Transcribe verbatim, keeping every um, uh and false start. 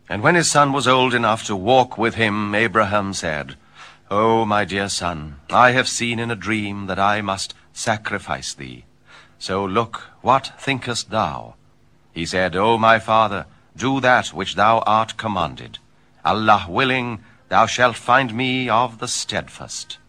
And when his son was old enough to walk with him, Abraham said, O my dear son, I have seen in a dream that I must sacrifice thee. So look, what thinkest thou? He said, O my father, do that which thou art commanded. Allah willing, thou shalt find me of the steadfast.